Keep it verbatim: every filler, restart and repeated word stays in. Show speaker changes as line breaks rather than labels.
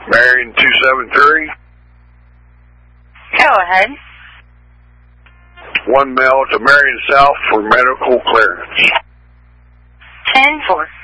Marion two seven three.
Go ahead.
One mail to Marion South for medical clearance.
ten four.